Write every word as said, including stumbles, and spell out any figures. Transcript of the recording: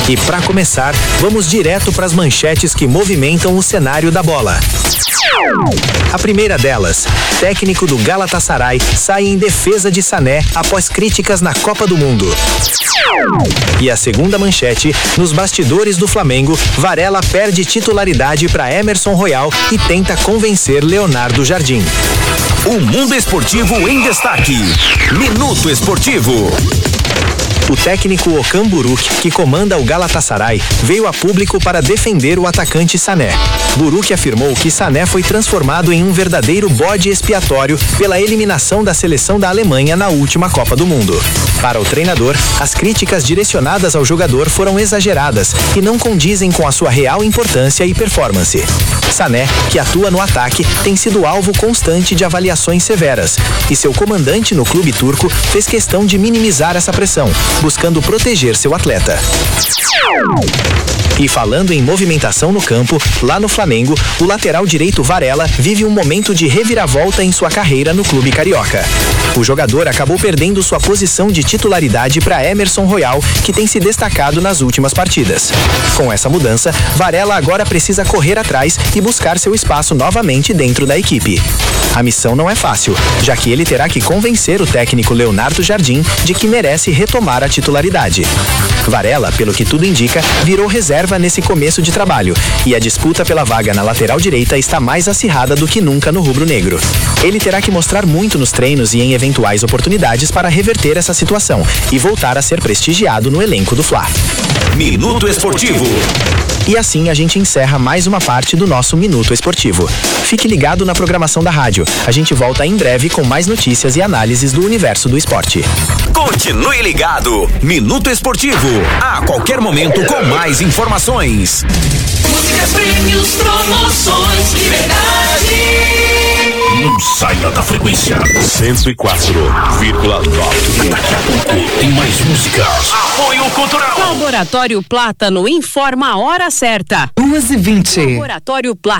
E para começar, vamos direto para as manchetes que movimentam o cenário da bola. A primeira delas, técnico do Galatasaray sai em defesa de Sané após críticas na Copa do Mundo. E a segunda manchete, nos bastidores do Flamengo, Varela perde titularidade para Emerson Royal e tenta convencer Leonardo Jardim. O mundo esportivo em destaque. Minuto Esportivo. O técnico Okan Buruk, que comanda o Galatasaray, veio a público para defender o atacante Sané. Buruk afirmou que Sané foi transformado em um verdadeiro bode expiatório pela eliminação da seleção da Alemanha na última Copa do Mundo. Para o treinador, as críticas direcionadas ao jogador foram exageradas e não condizem com a sua real importância e performance. Sané, que atua no ataque, tem sido alvo constante de avaliações severas, e seu comandante no clube turco fez questão de minimizar essa pressão, buscando proteger seu atleta. E falando em movimentação no campo, lá no Flamengo, o lateral direito Varela vive um momento de reviravolta em sua carreira no clube carioca. O jogador acabou perdendo sua posição de titularidade para Emerson Royal, que tem se destacado nas últimas partidas. Com essa mudança, Varela agora precisa correr atrás e buscar seu espaço novamente dentro da equipe. A missão não é fácil, já que ele terá que convencer o técnico Leonardo Jardim de que merece retomar a titularidade. Varela, pelo que tudo indica, virou reserva nesse começo de trabalho, e a disputa pela vaga na lateral direita está mais acirrada do que nunca no rubro-negro. Ele terá que mostrar muito nos treinos e em eventuais oportunidades para reverter essa situação e voltar a ser prestigiado no elenco do Fla. Minuto Esportivo. E assim a gente encerra mais uma parte do nosso Minuto Esportivo. Fique ligado na programação da rádio. A gente volta em breve com mais notícias e análises do universo do esporte. Continue ligado. Minuto Esportivo. A qualquer momento com mais informações. Músicas, prêmios, promoções, liberdade. Não saia da frequência. cento e quatro vírgula nove. Daqui a pouco tem mais músicas. Apoio Cultural. Laboratório Plátano informa a hora certa. duas e vinte. Laboratório Plátano.